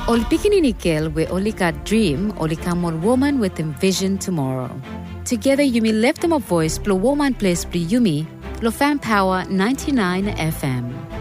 Ol pikini we only got dream, only come on woman with envision tomorrow. Together you may lift them a voice, blow woman place, blow Yumi, blow fan power 99 FM.